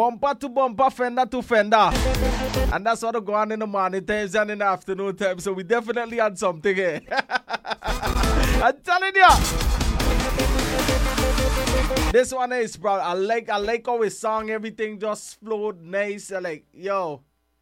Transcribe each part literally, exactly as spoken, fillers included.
bumper to bumper, fender to fender. And that's what go on in the morning times and in the afternoon times. So we definitely had something here. I'm telling you. This one is bro. I like I like how his song, everything just flowed nice. I like, yo.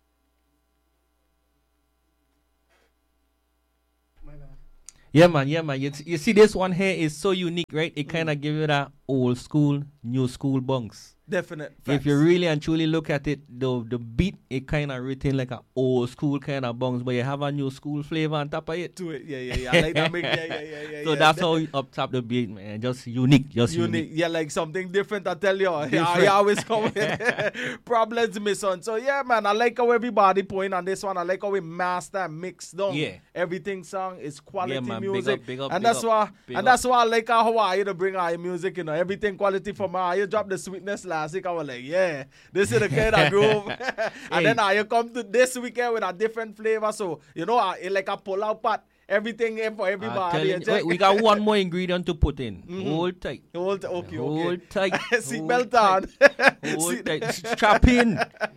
Yeah, man, yeah, man. You, you see, this one here is so unique, right? It kind of mm. gives you that old school, new school bunks. Definite. If you really and truly look at it, the the beat, it kind of written like an old school kind of bunks, but you have a new school flavor on top of it. To it, yeah, yeah, yeah. I like that. Make, yeah, yeah, yeah, yeah. So yeah. that's how you up top the beat, man. Just unique, just unique. unique. Yeah, like something different. I tell you, yeah, I always come with problems, my son. So yeah, man, I like how everybody point on this one. I like how we master and mix down. Yeah, everything song is quality yeah, man, music, big up, big up, and big that's up, why, big and up. that's why I like how Hawaii to bring our music. You know, everything quality from her. You drop the sweetness last week. I was like, yeah. Yeah, this is the kind of groove. And hey. Then I uh, come to this weekend with a different flavor. So, you know, uh, like a pull-out pot. Everything in for everybody. You, wait, we got one more ingredient to put in. Mm-hmm. Hold tight. Hold, okay, Hold okay. tight. Seatbelt on. Hold tight. Strap in.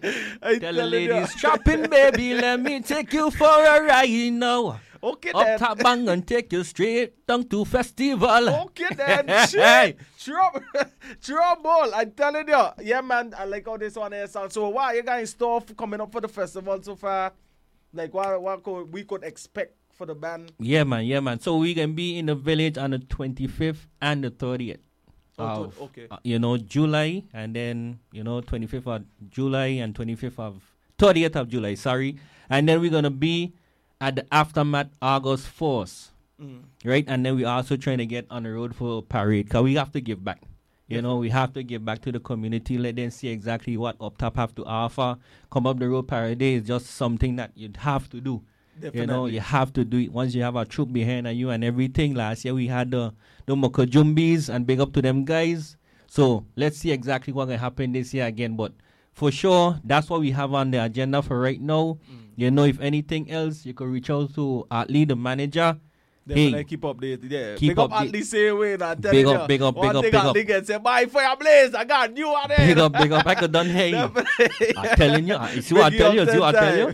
I tell the ladies, strap in, baby. Let me take you for a ride now. Okay, Up then. top bang and take you straight down to festival. Okay, then. Hey. Trouble. Trouble. I'm telling you. Yeah, man. I like how this one is. So, what are you guys stuff coming up for the festival so far? Like, what, what could we could expect for the band? Yeah, man. Yeah, man. So, we can be in the village on the twenty-fifth and the thirtieth. Oh, of, okay. Uh, you know, July. And then, you know, twenty-fifth of July and twenty-fifth of... thirtieth of July, sorry. And then we're going to be at the Aftermath August fourth, mm. right? And then we're also trying to get on the road for parade because we have to give back. You know, we have to give back to the community, let them see exactly what Up Top have to offer. Come up the road parade is just something that you'd have to do. Definitely. You know, you have to do it once you have a troop behind you and everything. Last year we had the, the Mokojumbis and big up to them guys. So let's see exactly what can happen this year again. But for sure, that's what we have on the agenda for right now. Mm. You know, if anything else, you can reach out to Atley, the manager. Definitely hey, keep updated. Yeah, keep big up update. Atley same way. Now, big up, big up, big up, big up. Atley can say, "Bye for your blaze. I got you on there." Big up, big up. I could done hear you. I'm telling you. You see what I tell you? See what I tell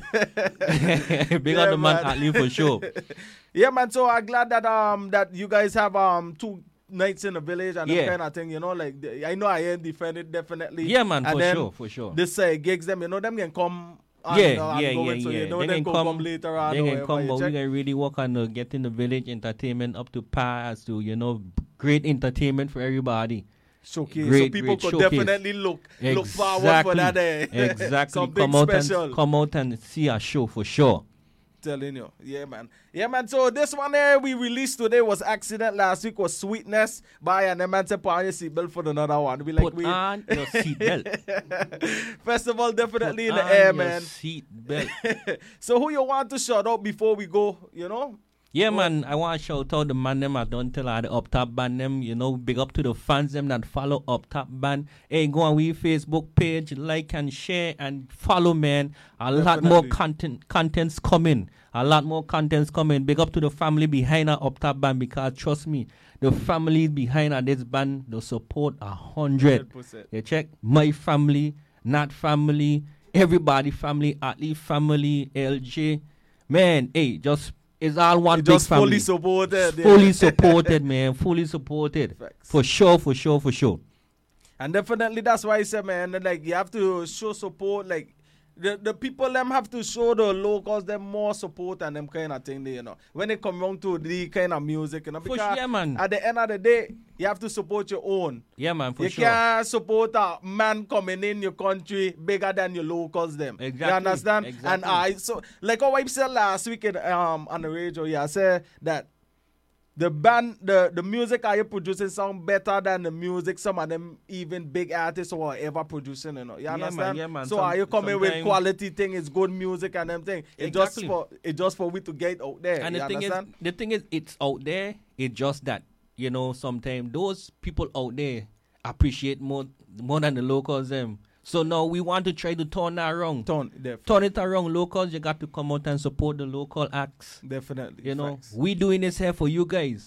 you? Big yeah, up the man, man. Atley, for sure. Yeah, man. So I'm glad that um that you guys have um two nights in the village and yeah. that kind of thing, you know, like I know I ain't defended definitely. Yeah, man, and for then sure, for sure. This uh, gigs them, you know, them can come. On, yeah, you know, yeah, going, yeah, so yeah. You know, they them can come, come later on. They can come, but check. we can really work on uh, getting the village entertainment up to par as to, you know, great entertainment for everybody. Showcase. Great, so people could showcase. definitely look exactly. look forward for that. Uh, exactly. Something come out special. And, come out and see a show for sure. Telling you. Yeah, man. Yeah, man. So this one there we released today was Accident. Last week was Sweetness by an man to put on your seatbelt for another one. We like put we on your seatbelt. Festival definitely put in the air, your man. Seatbelt. So who you want to shout out before we go, you know? Yeah, man, I want to shout out the man them I don't tell her the Up Top Band them, you know, big up to the fans them that follow Up Top Band. Hey, go on we Facebook page, like and share and follow, man. A Definitely. lot more content contents coming. A lot more contents coming. Big up to the family behind our Up Top Band because trust me, the family behind our this band, the support a hundred. You check my family, not family, everybody family, Atley family, L J. Man, hey, just it's all one it big just family. Fully supported. Fully supported, man. Fully supported. Facts. For sure, for sure, for sure. And definitely that's why I said, man, like you have to show support. Like the, the people them have to show the locals them more support and them kind of thing, you know. When it come around to the kind of music, you know, because for sure, man. At the end of the day, you have to support your own. Yeah, man, for you sure. You can't support a man coming in your country bigger than your locals them. Exactly. You understand? Exactly. And I so like how I said last week in, um on the radio, yeah, I said that the band, the, the music are you producing sound better than the music some of them even big artists or ever producing, you know. You yeah, understand? Man, yeah, man. So Some, are you coming sometime... with quality thing, it's good music and them thing. It exactly. just for it just for we to get out there. And you the thing understand? is the thing is it's out there, it's just that, you know, sometimes those people out there appreciate more more than the locals them. So now we want to try to turn that around. Turn, turn it around. Locals, you got to come out and support the local acts. Definitely. You know, Facts. we doing this here for you guys.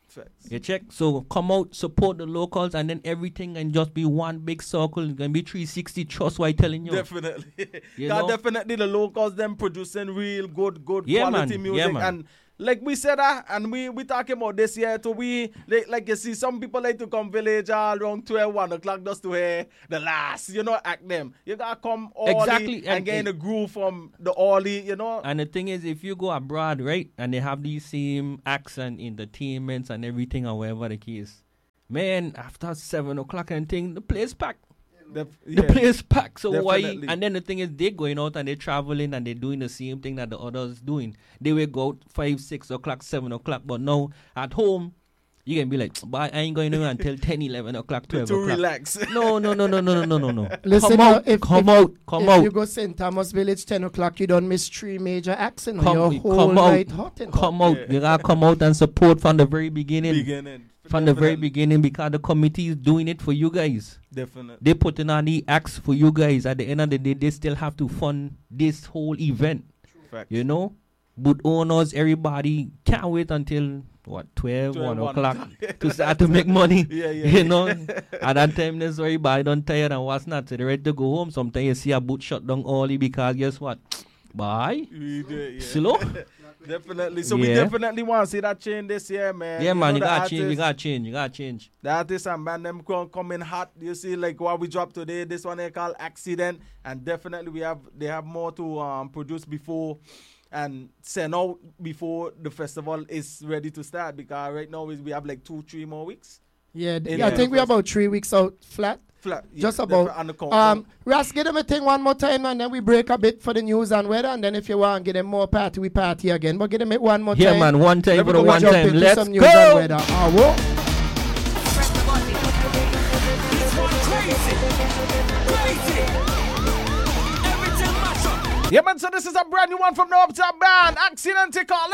Facts. You check? So come out, support the locals, and then everything can just be one big circle. It's going to be three sixty, trust what I'm telling you. Definitely. You God, know? definitely the locals, them producing real good, good Yeah, quality man. music. Yeah, man. And like we said, uh, and we we talking about this year, so we, like, like you see, some people like to come village all around twelve, one o'clock just to hear the last, you know, act them. You got to come early Exactly. and, And- get in the groove from the early, you know. And the thing is, if you go abroad, right, and they have these same acts and entertainments and everything or whatever the case, man, after seven o'clock and thing, the place packed. The, The yeah. place packed. So why? Definitely. And then the thing is, they're going out and they're traveling and they're doing the same thing that the others doing. They will go out five, six o'clock, seven o'clock. But now at home, you can be like, but I ain't going to until ten, eleven o'clock, twelve to o'clock. relax. No, no, no, no, no, no, no, no, no. Listen, come now, out, if- come if- out, come if out. you go Saint Thomas Village ten o'clock, you don't miss three major acts and Come, your whole come out, night hot and hot. come out. Yeah. You gotta come out and support from the very beginning. Beginning. From the very Definitely. beginning, because the committee is doing it for you guys. Definitely. They putting on the acts for you guys. At the end of the day, they still have to fund this whole event. Facts. You know? But owners, everybody can't wait until what twelve, twelve, one one o'clock o'clock. to start to make money. Yeah, yeah. You know? At that time, there's everybody done tired and what's not. So they're ready to go home. Sometimes you see a boot shut down early because guess what? Bye. We do, yeah. Slow. Definitely. So we Yeah. definitely want to see that change this year, man. Yeah, man, know, you the gotta change, you artists- gotta change, you gotta change. The artists and band them come, come in hot. You see, like what we dropped today, this one they call Accident, and definitely we have they have more to um, produce before and send out before the festival is ready to start. Because right now is we have like two, three more weeks. Yeah, th- In yeah, I the think we're first- about three weeks out flat. Flat, yeah, Just definitely about. on the countdown. Um, Ras, give them a thing one more time, and then we break a bit for the news and weather, and then if you want, give them more party, we party again. But give them it one more Yeah, time. man, one time Then for we the go one jump time. into Let's some news and go. weather. Ah, whoa. Yeah, man. So this is a brand new one from the Uptown Band, Accident. Call.